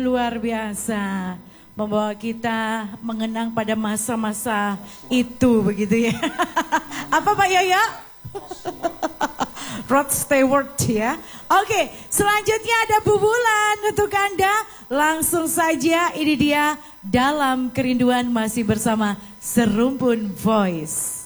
luar biasa. Membawa kita mengenang pada masa-masa itu begitu ya. Apa Pak Yoyo? Rod Stewart ya. Oke, selanjutnya ada Bu Bulan untuk Anda. Langsung saja ini dia Dalam Kerinduan masih bersama Serumpun Voice.